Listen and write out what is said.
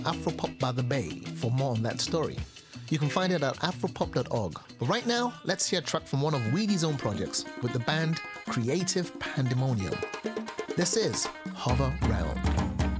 Afropop by the Bay for more on that story. You can find it at afropop.org. But right now, let's hear a track from one of Weedy's own projects with the band Creative Pandemonium. This is Hover Realm.